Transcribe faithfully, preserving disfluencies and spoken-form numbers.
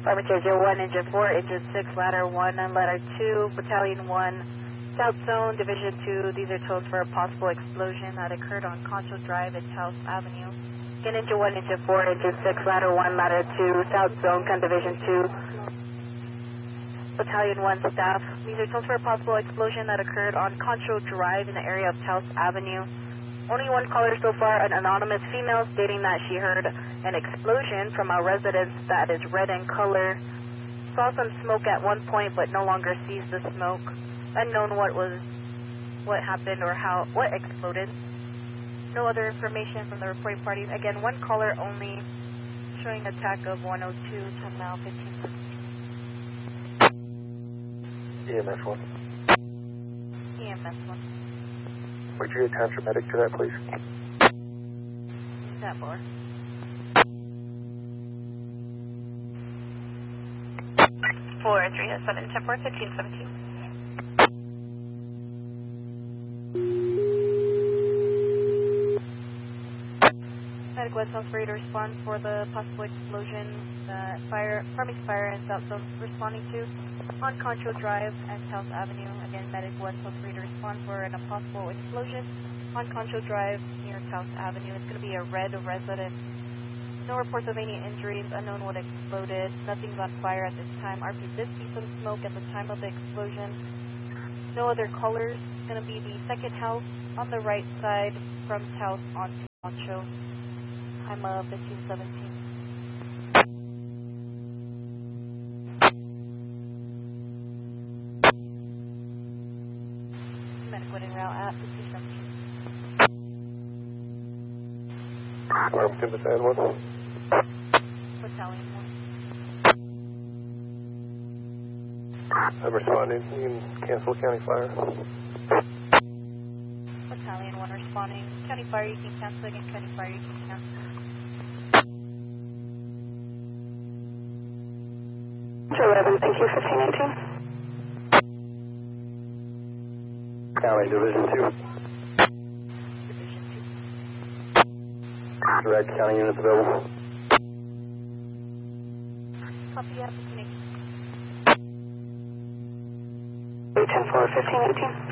Affirmative, one, engine four, engine six, ladder one, and ladder two, battalion one, South Zone, division two. These are tones for a possible explosion that occurred on Concho Drive and South Avenue. Again, engine one, engine four, engine six, ladder one, ladder two, South Zone, Gun division two, battalion one staff. These are tones for a possible explosion that occurred on Concho Drive in the area of South Avenue. Only one caller so far, an anonymous female, stating that she heard an explosion from a residence that is red in color. Saw some smoke at one point, but no longer sees the smoke. Unknown what was, what happened or how, what exploded. No other information from the reporting parties. Again, one caller only, showing attack of one oh two, ten mile, fifteen. E M S one. E M S one. Would you attach a medic to that, please? That bar. four three seven, ten four, fifteen seventeen. Medic West House ready to respond for the possible explosion that fire, Farming Fire and South Zone responding to on Concho Drive and South Avenue. Again, Medic West House ready to respond for an, a possible explosion on Concho Drive near South Avenue. It's going to be a red residence. No reports of any injuries. Unknown what exploded. Nothing's on fire at this time. R P did see some smoke at the time of the explosion. No other colors. It's going to be the second house on the right side from South onto Concho. I'm uh, fifteen seventeen. Medic went en route at fifteen seventeen. Farmington, Battalion one. Battalion one. I'm responding. You can cancel County Fire. Battalion one responding. County Fire, you can cancel again. County Fire, you can cancel. eleven, thank you, fifteen eighteen. County Division two. Division two. Direct county units available. Copy that, fifteen eighteen. ten four, fifteen eighteen.